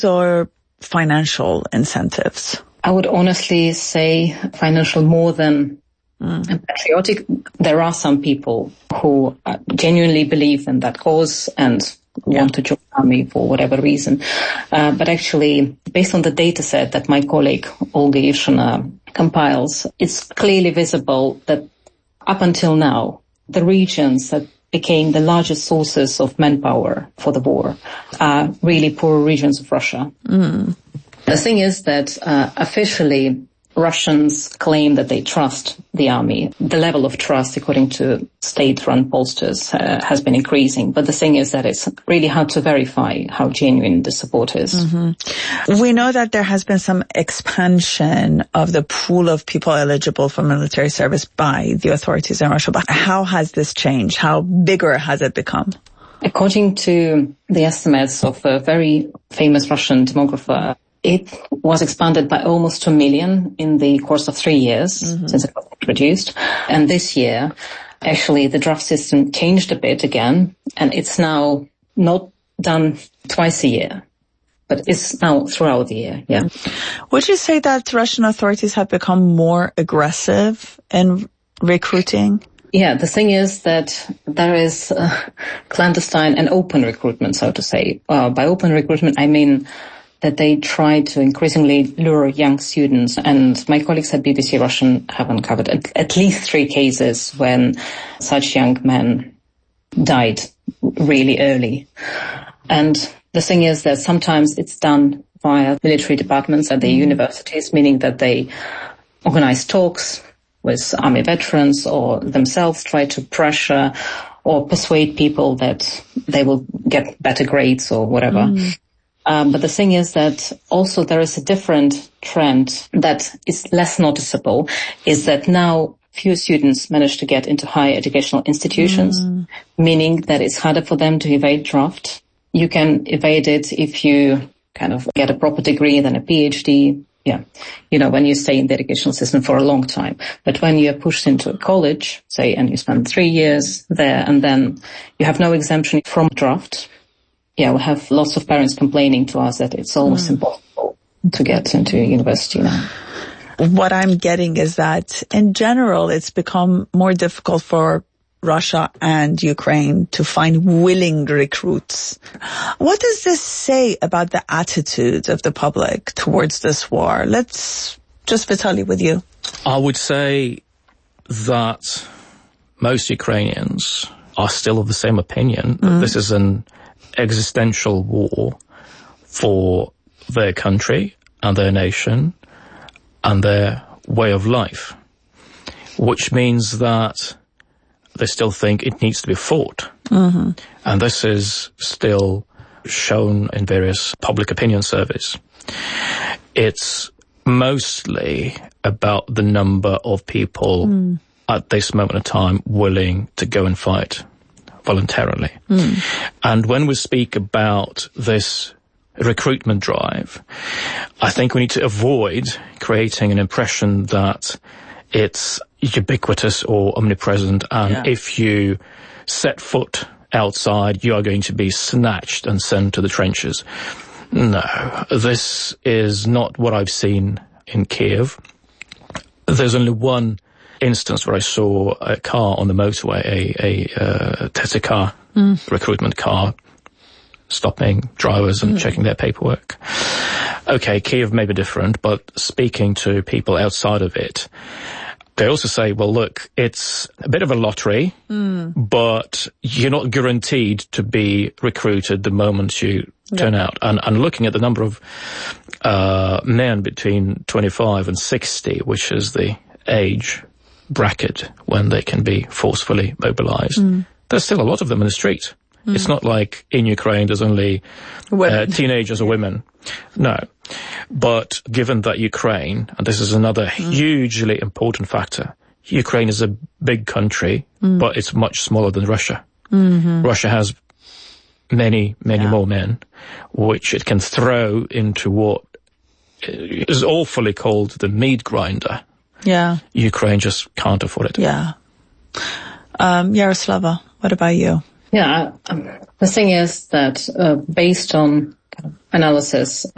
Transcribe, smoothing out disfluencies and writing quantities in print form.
or financial incentives? I would honestly say financial more than patriotic. There are some people who genuinely believe in that cause and want to join the army for whatever reason. But actually, based on the data set that my colleague Olga Ivshina compiles, it's clearly visible that up until now, the regions that became the largest sources of manpower for the war are really poor regions of Russia. The thing is that officially Russians claim that they trust the army. The level of trust, according to state-run pollsters, has been increasing. But the thing is that it's really hard to verify how genuine the support is. We know that there has been some expansion of the pool of people eligible for military service by the authorities in Russia. But how has this changed? How bigger has it become? According to the estimates of a very famous Russian demographer, it was expanded by almost 2 million in the course of 3 years since it was introduced. And this year, actually, the draft system changed a bit again, and it's now not done twice a year, but it's now throughout the year, Would you say that Russian authorities have become more aggressive in recruiting? Yeah, the thing is that there is clandestine and open recruitment, so to say. By open recruitment, I mean that they try to increasingly lure young students. And my colleagues at BBC Russian have uncovered at least 3 cases when such young men died really early. And the thing is that sometimes it's done via military departments at the universities, meaning that they organize talks with army veterans or themselves try to pressure or persuade people that they will get better grades or whatever. But the thing is that also there is a different trend that is less noticeable, is that now fewer students manage to get into higher educational institutions, meaning that it's harder for them to evade draft. You can evade it if you kind of get a proper degree, then a PhD. When you stay in the educational system for a long time. But when you're pushed into a college, say, and you spend 3 years there, and then you have no exemption from draft, we have lots of parents complaining to us that it's almost impossible to get into university now. What I'm getting is that, in general, it's become more difficult for Russia and Ukraine to find willing recruits. What does this say about the attitude of the public towards this war? Let's just, Vitaly, with you. I would say that most Ukrainians are still of the same opinion. This is an existential war for their country and their nation and their way of life, which means that they still think it needs to be fought. And this is still shown in various public opinion surveys. It's mostly about the number of people at this moment in time willing to go and fight voluntarily. And when we speak about this recruitment drive, I think we need to avoid creating an impression that it's ubiquitous or omnipresent, and if you set foot outside, you are going to be snatched and sent to the trenches. No, this is not what I've seen in Kiev. There's only one instance where I saw a car on the motorway, a Teta car, recruitment car, stopping drivers and checking their paperwork. Okay, Kiev may be different, but speaking to people outside of it, they also say, well, look, it's a bit of a lottery, but you're not guaranteed to be recruited the moment you turn out. And looking at the number of men between 25 and 60, which is the age bracket when they can be forcefully mobilized, there's still a lot of them in the street. It's not like in Ukraine there's only teenagers or women. No. But given that Ukraine, and this is another hugely important factor, Ukraine is a big country, but it's much smaller than Russia. Russia has many more men, which it can throw into what is awfully called the meat grinder. Ukraine just can't afford it. Yaroslava, what about you? The thing is that based on analysis